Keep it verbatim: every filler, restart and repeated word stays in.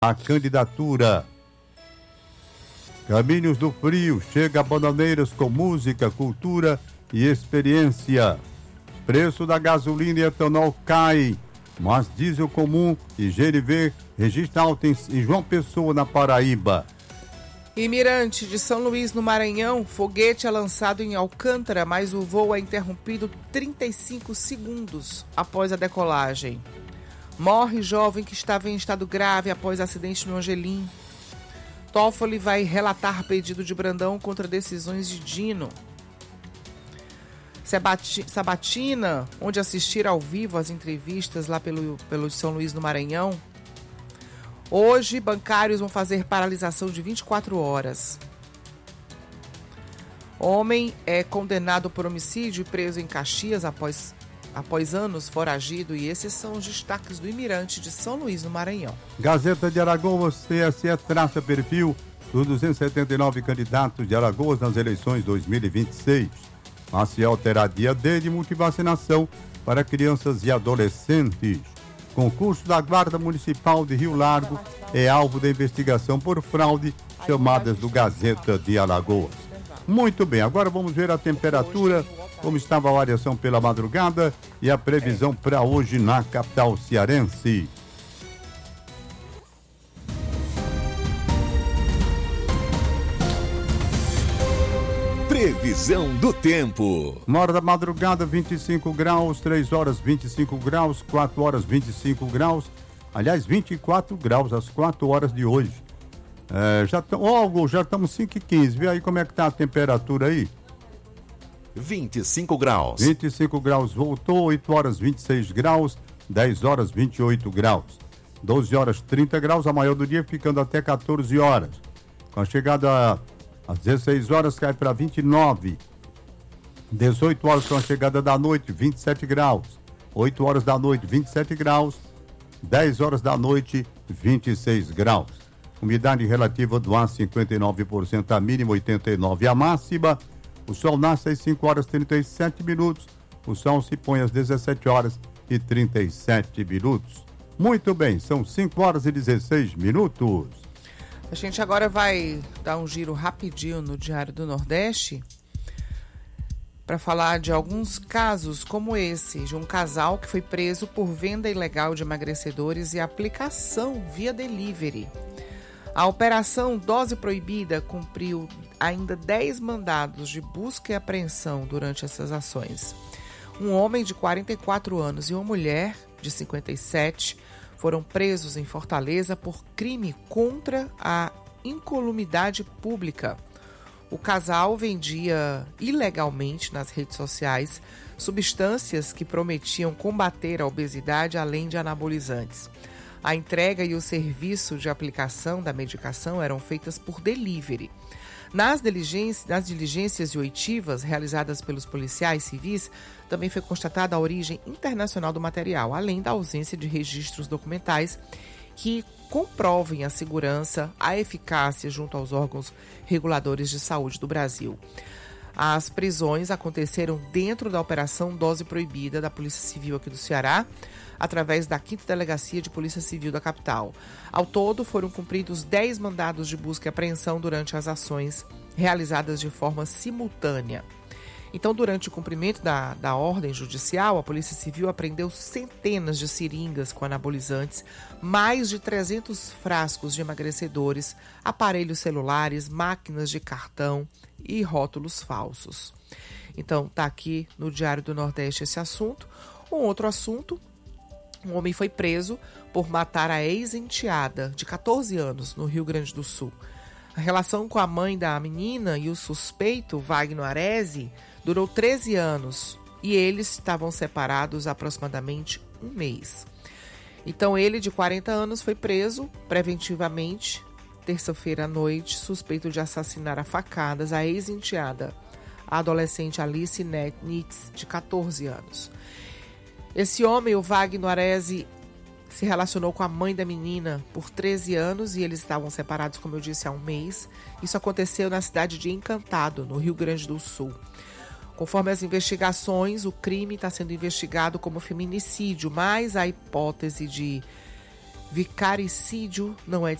a candidatura. Caminhos do Frio chega a Bananeiras com música, cultura e experiência. Preço da gasolina e etanol cai, mas diesel comum e G N V registra alta em João Pessoa, na Paraíba. Em Mirante de São Luís, no Maranhão, foguete é lançado em Alcântara, mas o voo é interrompido trinta e cinco segundos após a decolagem. Morre jovem que estava em estado grave após acidente no Angelim. Toffoli vai relatar pedido de Brandão contra decisões de Dino. Sabatina, onde assistir ao vivo as entrevistas lá pelo, pelo São Luís, no Maranhão. Hoje, bancários vão fazer paralisação de vinte e quatro horas. Homem é condenado por homicídio e preso em Caxias após, após anos foragido. E esses são os destaques do Imirante de São Luís, no Maranhão. Gazeta de Alagoas, T S E traça perfil dos duzentos e setenta e nove candidatos de Alagoas nas eleições dois mil e vinte e seis. Maciel terá dia D de multivacinação para crianças e adolescentes. Concurso da Guarda Municipal de Rio Largo é alvo da investigação por fraude, chamadas do Gazeta de Alagoas. Muito bem, agora vamos ver a temperatura, como estava a variação pela madrugada e a previsão para hoje na capital cearense. Previsão do tempo. Uma hora da madrugada, vinte e cinco graus, três horas, vinte e cinco graus, quatro horas, vinte e cinco graus. Aliás, vinte e quatro graus às quatro horas de hoje. É, já estamos, oh, já estamos cinco e quinze. Vê aí como é que tá a temperatura aí. vinte e cinco graus. vinte e cinco graus voltou, oito horas, vinte e seis graus, dez horas, vinte e oito graus. doze horas, trinta graus, a maior do dia ficando até quatorze horas. Com a chegada às dezesseis horas cai para vinte e nove. dezoito horas com a chegada da noite, vinte e sete graus. oito horas da noite, vinte e sete graus. dez horas da noite, vinte e seis graus. Umidade relativa do ar, cinquenta e nove por cento, a mínima oitenta e nove por cento, a máxima. O sol nasce às cinco horas e trinta e sete minutos. O sol se põe às dezessete horas e trinta e sete minutos. Muito bem, são cinco horas e dezesseis minutos. A gente agora vai dar um giro rapidinho no Diário do Nordeste para falar de alguns casos como esse, de um casal que foi preso por venda ilegal de emagrecedores e aplicação via delivery. A operação Dose Proibida cumpriu ainda dez mandados de busca e apreensão durante essas ações. Um homem de quarenta e quatro anos e uma mulher de cinquenta e sete foram presos em Fortaleza por crime contra a incolumidade pública. O casal vendia ilegalmente nas redes sociais substâncias que prometiam combater a obesidade, além de anabolizantes. A entrega e o serviço de aplicação da medicação eram feitas por delivery. Nas diligências, nas diligências e oitivas realizadas pelos policiais civis, também foi constatada a origem internacional do material, além da ausência de registros documentais que comprovem a segurança, a eficácia junto aos órgãos reguladores de saúde do Brasil. As prisões aconteceram dentro da Operação Dose Proibida da Polícia Civil aqui do Ceará, através da quinta Delegacia de Polícia Civil da capital. Ao todo, foram cumpridos dez mandados de busca e apreensão durante as ações realizadas de forma simultânea. Então, durante o cumprimento da, da ordem judicial, a Polícia Civil apreendeu centenas de seringas com anabolizantes, mais de trezentos frascos de emagrecedores, aparelhos celulares, máquinas de cartão e rótulos falsos. Então, está aqui no Diário do Nordeste esse assunto. Um outro assunto: um homem foi preso por matar a ex-enteada de catorze anos no Rio Grande do Sul. A relação com a mãe da menina e o suspeito, Wagner Arese, durou treze anos e eles estavam separados há aproximadamente um mês. Então ele, de quarenta anos, foi preso preventivamente terça-feira à noite, suspeito de assassinar a facadas a ex-enteada, a adolescente Alice Nitz, de catorze anos. Esse homem, o Wagner Arese, se relacionou com a mãe da menina por treze anos e eles estavam separados, como eu disse, há um mês. Isso aconteceu na cidade de Encantado, no Rio Grande do Sul. Conforme as investigações, o crime está sendo investigado como feminicídio, mas a hipótese de Vicaricídio não é